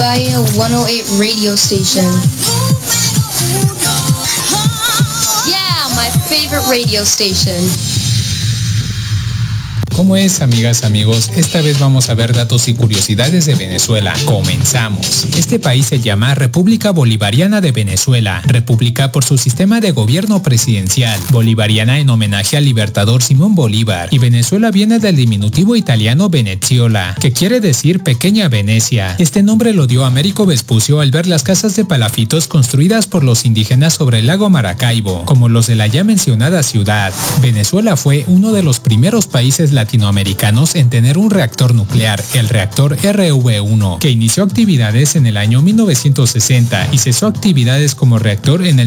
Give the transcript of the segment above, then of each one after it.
Bahia 108 radio station. Yeah, my favorite radio station. ¿Cómo es, amigas, amigos? Esta vez vamos a ver datos y curiosidades de Venezuela. Comenzamos. Este país se llama República Bolivariana de Venezuela. República por su sistema de gobierno presidencial. Bolivariana en homenaje al libertador Simón Bolívar. Y Venezuela viene del diminutivo italiano Veneziola, que quiere decir pequeña Venecia. Este nombre lo dio Américo Vespucio al ver las casas de palafitos construidas por los indígenas sobre el lago Maracaibo, como los de la ya mencionada ciudad. Venezuela fue uno de los primeros países latinoamericanos en tener un reactor nuclear, el reactor RV-1, que inició actividades en el año 1960 y cesó actividades como reactor en el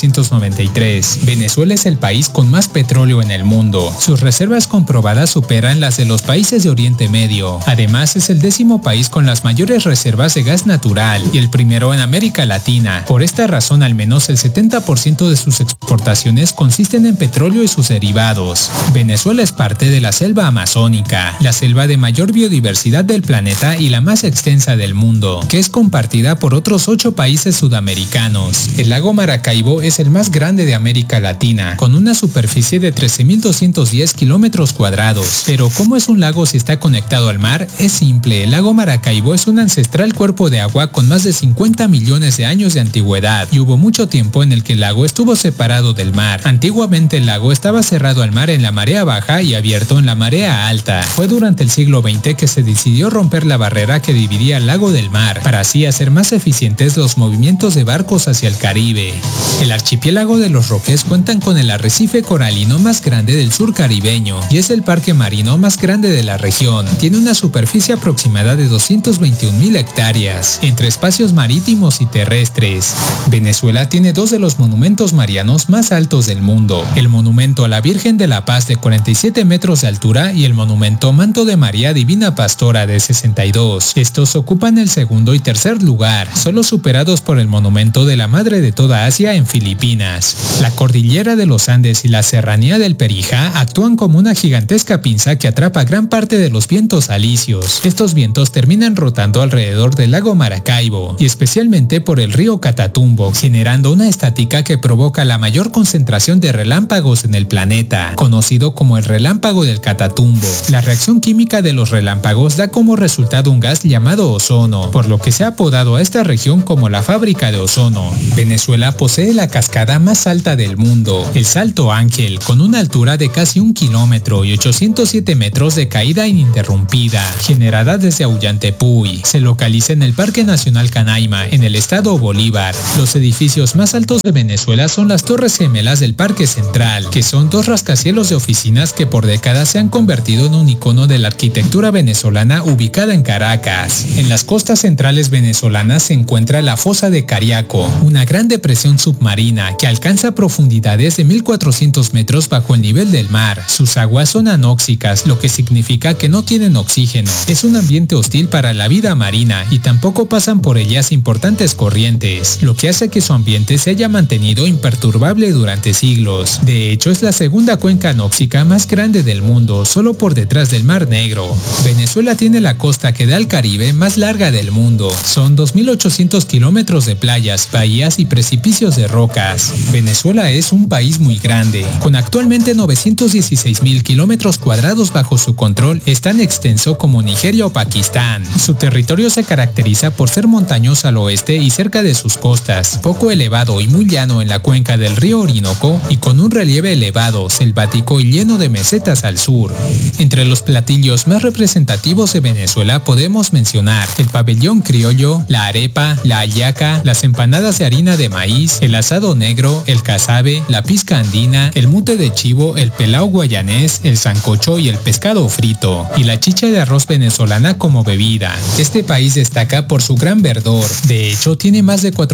1993. Venezuela es el país con más petróleo en el mundo. Sus reservas comprobadas superan las de los países de Oriente Medio. Además, es el 10º país con las mayores reservas de gas natural y el primero en América Latina. Por esta razón, al menos el 70% de sus exportaciones consisten en petróleo y sus derivados. Venezuela es parte de la selva amazónica, la selva de mayor biodiversidad del planeta y la más extensa del mundo, que es compartida por otros 8 países sudamericanos. El lago Maracaibo es el más grande de América Latina, con una superficie de 13.210 kilómetros cuadrados. Pero ¿cómo es un lago si está conectado al mar? Es simple, el lago Maracaibo es un ancestral cuerpo de agua con más de 50 millones de años de antigüedad, y hubo mucho tiempo en el que el lago estuvo separado del mar. Antiguamente el lago estaba cerrado al mar en la marea baja y abierto en la marea alta. Fue durante el siglo XX que se decidió romper la barrera que dividía el lago del mar, para así hacer más eficientes los movimientos de barcos hacia el Caribe. El archipiélago de los Roques cuentan con el arrecife coralino más grande del sur caribeño y es el parque marino más grande de la región. Tiene una superficie aproximada de 221.000 hectáreas, entre espacios marítimos y terrestres. Venezuela tiene 2 de los monumentos marianos más altos del mundo: el monumento a la Virgen de la Paz de 47 metros de altura y el monumento Manto de María Divina Pastora de 62. Estos ocupan el segundo y tercer lugar, solo superados por el monumento de la Madre de toda Asia en Filipinas. La cordillera de los Andes y la serranía del Perijá actúan como una gigantesca pinza que atrapa gran parte de los vientos alisios. Estos vientos terminan rotando alrededor del lago Maracaibo y especialmente por el río Catatumbo, generando una estática que provoca la mayor concentración de relámpagos en el planeta, conocido como el relámpago del Catatumbo. La reacción química de los relámpagos da como resultado un gas llamado ozono, por lo que se ha apodado a esta región como la fábrica de ozono. Venezuela posee la cascada más alta del mundo, el Salto Ángel, con una altura de casi 1 kilómetro y 807 metros de caída ininterrumpida, generada desde Ollantaypuy. Se localiza en el Parque Nacional Canaima, en el estado Bolívar. Los edificios más altos de Venezuela son las Torres Gemelas del Parque Central, que son 2 rascacielos de oficinas que por décadas se han convertido en un icono de la arquitectura venezolana ubicada en Caracas. En las costas centrales venezolanas se encuentra la Fosa de Cariaco, una gran depresión submarina que alcanza profundidades de 1.400 metros bajo el nivel del mar. Sus aguas son anóxicas, lo que significa que no tienen oxígeno. Es un ambiente hostil para la vida marina y tampoco pasan por ellas importantes corrientes, lo que hace que su ambiente se haya mantenido imperturbable durante siglos. De hecho, es la segunda cuenca anóxica más grande del mundo, solo por detrás del Mar Negro. Venezuela tiene la costa que da al Caribe más larga del mundo. Son 2.800 kilómetros de playas, bahías y precipicios de rocas. Venezuela es un país muy grande, con actualmente 916.000 kilómetros cuadrados bajo su control. Es tan extenso como Nigeria o Pakistán. Su territorio se caracteriza por ser montañoso al oeste y cerca de sus costas, poco elevado y muy llano en la cuenca del río Orinoco y con un relieve elevado, selvático y lleno de mesetas al sur. Entre los platillos más representativos de Venezuela podemos mencionar el pabellón criollo, la arepa, la hallaca, las empanadas de harina de maíz, el asado negro, el casabe, la pizca andina, el mute de chivo, el pelao guayanés, el sancocho y el pescado frito, y la chicha de arroz venezolana como bebida. Este país destaca por su gran verdor. De hecho, tiene más de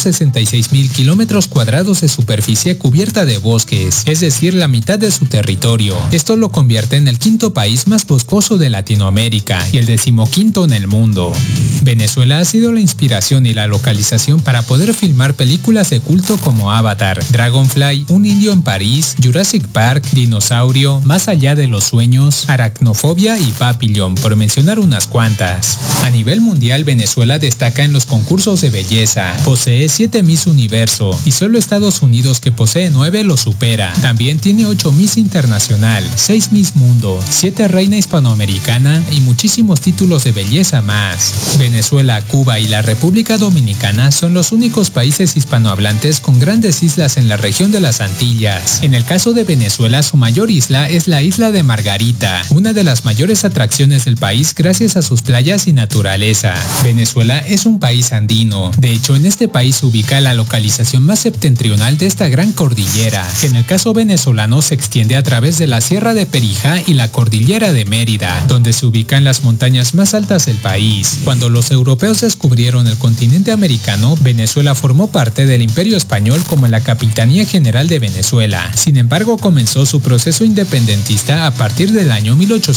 466.000 kilómetros cuadrados de superficie cubierta de bosques, es decir, la mitad de su territorio. Esto lo convierte en el quinto país más boscoso de Latinoamérica y el 15º en el mundo. Venezuela ha sido la inspiración y la localización para poder filmar películas de culto como Avatar, Dragonfly, Un indio en París, Jurassic Park, Dinosaurio, Más allá de los sueños, Aracnofobia y Papillon, por mencionar unas cuantas. A nivel mundial, Venezuela destaca en los concursos de belleza. Posee 7 Miss Universo y solo Estados Unidos, que posee 9, lo supera. También tiene 8 Miss Internacional, 6 Miss Mundo, 7 Reina Hispanoamericana y muchísimos títulos de belleza más. Venezuela, Cuba y la República Dominicana son los únicos países hispanohablantes con grandes islas en la región de las Antillas. En el caso de Venezuela, su mayor isla es la isla de Margarita, una de las mayores atracciones del país gracias a sus playas y naturaleza. Venezuela es un país andino. De hecho, en este país se ubica la localización más septentrional de esta gran cordillera, que en el caso venezolano se extiende a través de la Sierra de Perijá y la Cordillera de Mérida, donde se ubican las montañas más altas del país. Cuando los europeos descubrieron el continente americano, Venezuela formó parte del Imperio Español como la Capitanía General de Venezuela. Sin embargo, comenzó su proceso independentista a partir del año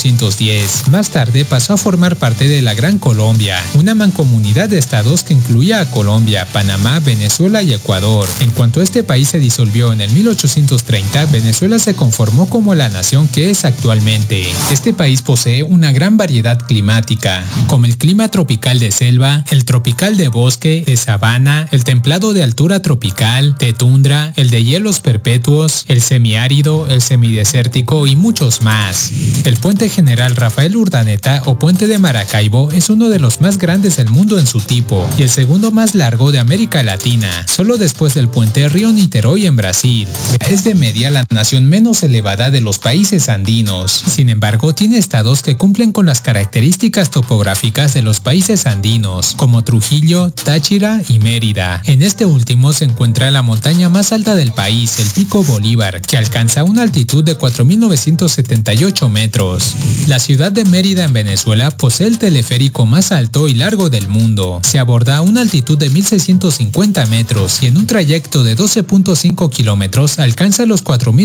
1810. Más tarde pasó a formar parte de la Gran Colombia, una mancomunidad de estados que incluía a Colombia, Panamá, Venezuela y Ecuador. En cuanto este país se disolvió en el 1830, Venezuela se conformó como la nación que es actualmente. Este país posee una gran variedad climática, como el clima tropical de selva, el tropical de bosque, de sabana, el templado de altura tropical, de tundra, el de hielos perpetuos, el semiárido, el semidesértico y muchos más. El puente General Rafael Urdaneta o puente de Maracaibo es uno de los más grandes del mundo en su tipo y el segundo más largo de América Latina, solo después del puente Río Niterói en Brasil. Es de media la nación menos elevada de los países andinos. Sin embargo, tiene estados que cumplen con las características topográficas de los países andinos, como Trujillo, Táchira y Mérida. En este último se encuentra la montaña más alta del país, el Pico Bolívar, que alcanza una altitud de 4.978 metros. La ciudad de Mérida en Venezuela posee el teleférico más alto y largo del mundo. Se aborda a una altitud de 1.650 metros y en un trayecto de 12.5 kilómetros alcanza los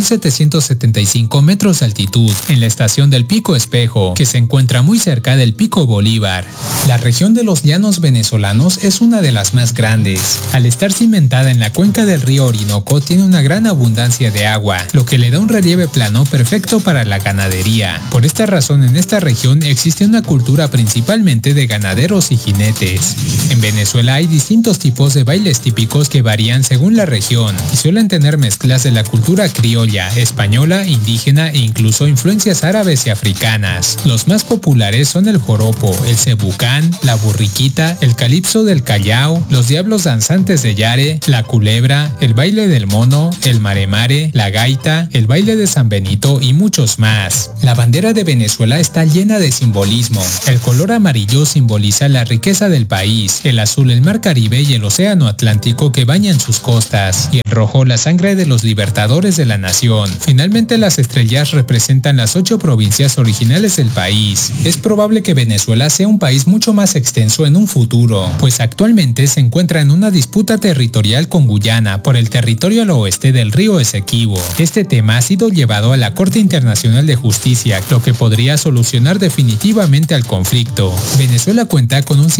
4.775 metros de altitud en la estación del Pico Espejo, que se encuentra muy cerca del Pico Bolívar. La región de los llanos venezolanos es una de las más grandes. Al estar cimentada en la cuenca del río Orinoco, tiene una gran abundancia de agua, lo que le da un relieve plano perfecto para la ganadería. Por esta razón, en esta región existe una cultura principalmente de ganaderos y jinetes. En Venezuela hay distintos tipos de bailes típicos que varían según la región y suelen tener mezclas de la cultura criolla, española, indígena e incluso influencias árabes y africanas. Los más populares son el joropo, el cebucán, la burriquita, el calipso del Callao, los diablos danzantes de Yare, la culebra, el baile del mono, el maremare, la gaita, el baile de San Benito y muchos más. La bandera de Venezuela está llena de simbolismo. El color amarillo simboliza la riqueza del país, el azul el mar Caribe y el océano Atlántico que bañan sus costas, y el rojo la sangre de los libertadores de la nación. Finalmente, las estrellas representan las 8 provincias originales del país. Es probable que Venezuela sea un país mucho más extenso en un futuro, pues actualmente se encuentra en una disputa territorial con Guyana por el territorio al oeste del río Esequibo. Este tema ha sido llevado a la Corte Internacional de Justicia, lo que podría solucionar definitivamente al conflicto. Venezuela cuenta con un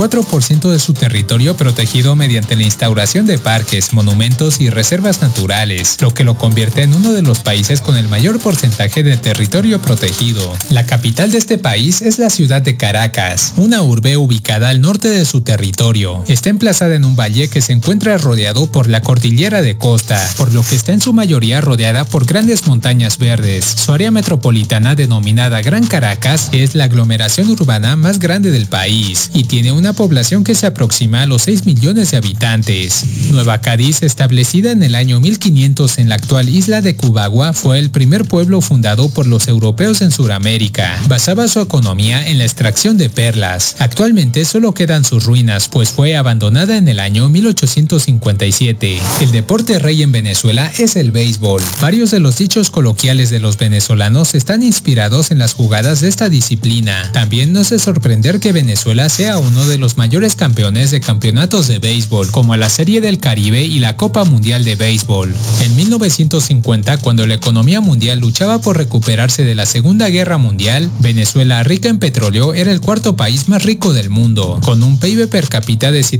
54% de su territorio protegido mediante la instauración de parques, monumentos y reservas naturales, lo que lo convierte en uno de los países con el mayor porcentaje de territorio protegido. La capital de este país es la ciudad de Caracas, una urbe ubicada al norte de su territorio. Está emplazada en un valle que se encuentra rodeado por la cordillera de Costa, por lo que está en su mayoría rodeada por grandes montañas verdes. Su área metropolitana, denominada Gran Caracas, es la aglomeración urbana más grande del país y tiene una población que se aproxima a los 6 millones de habitantes. Nueva Cádiz, establecida en el año 1500 en la actual isla de Cubagua, fue el primer pueblo fundado por los europeos en Sudamérica. Basaba su economía en la extracción de perlas. Actualmente solo quedan sus ruinas, pues fue abandonada en el año 1857. El deporte rey en Venezuela es el béisbol. Varios de los dichos coloquiales de los venezolanos están inspirados en las jugadas de esta disciplina. También no es de sorprender que Venezuela sea uno de los mayores campeones de campeonatos de béisbol, como la Serie del Caribe y la Copa Mundial de Béisbol. En 1950, cuando la economía mundial luchaba por recuperar recuperarse de la Segunda Guerra Mundial, Venezuela, rica en petróleo, era el cuarto país más rico del mundo, con un PIB per cápita de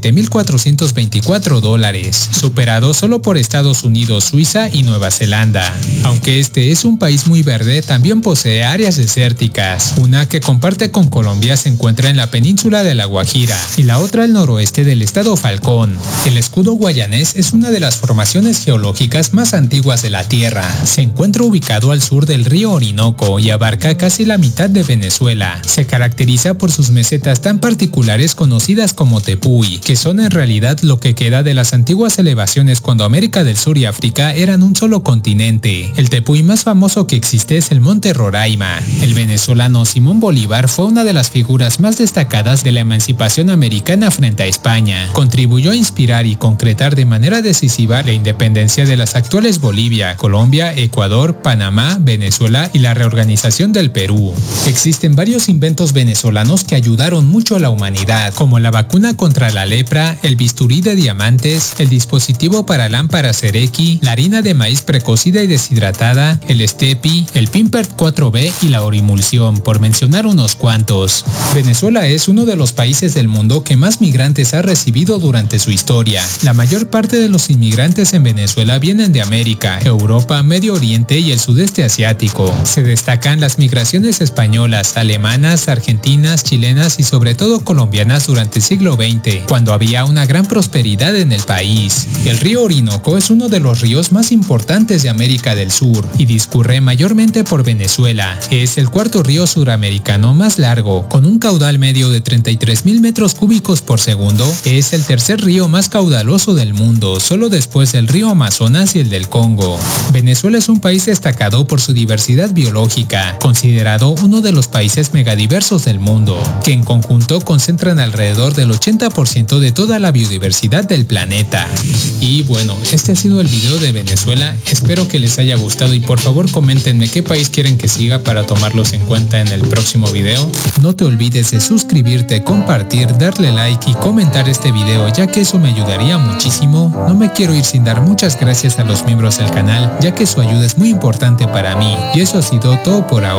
$7,424, superado solo por Estados Unidos, Suiza y Nueva Zelanda. Aunque este es un país muy verde, también posee áreas desérticas. Una que comparte con Colombia se encuentra en la península de La Guajira y la otra al noroeste del estado Falcón. El escudo guayanés es una de las formaciones geológicas más antiguas de la Tierra. Se encuentra ubicado al sur del río Orinoco y abarca casi la mitad de Venezuela. Se caracteriza por sus mesetas tan particulares conocidas como tepuy, que son en realidad lo que queda de las antiguas elevaciones cuando América del Sur y África eran un solo continente. El tepuy más famoso que existe es el Monte Roraima. El venezolano Simón Bolívar fue una de las figuras más destacadas de la emancipación americana frente a España. Contribuyó a inspirar y concretar de manera decisiva la independencia de las actuales Bolivia, Colombia, Ecuador, Panamá, Venezuela y la reorganización del Perú. Existen varios inventos venezolanos que ayudaron mucho a la humanidad, como la vacuna contra la lepra, el bisturí de diamantes, el dispositivo para lámparas Cerequi, la harina de maíz precocida y deshidratada, el Stepi, el Pimpert 4B y la orimulsión, por mencionar unos cuantos. Venezuela es uno de los países del mundo que más migrantes ha recibido durante su historia. La mayor parte de los inmigrantes en Venezuela vienen de América, Europa, Medio Oriente y el sudeste asiático. Se destacan las migraciones españolas, alemanas, argentinas, chilenas y sobre todo colombianas durante el siglo XX, cuando había una gran prosperidad en el país. El río Orinoco es uno de los ríos más importantes de América del Sur y discurre mayormente por Venezuela. Es el cuarto río suramericano más largo, con un caudal medio de 33,000 metros cúbicos por segundo. Es el tercer río más caudaloso del mundo, solo después del río Amazonas y el del Congo. Venezuela es un país destacado por su diversidad biológica, considerado uno de los países megadiversos del mundo, que en conjunto concentran alrededor del 80% de toda la biodiversidad del planeta. Y bueno, este ha sido el video de Venezuela, espero que les haya gustado y por favor coméntenme qué país quieren que siga para tomarlos en cuenta en el próximo video. No te olvides de suscribirte, compartir, darle like y comentar este video, ya que eso me ayudaría muchísimo. No me quiero ir sin dar muchas gracias a los miembros del canal, ya que su ayuda es muy importante para mí. Y eso ha sido todo por ahora.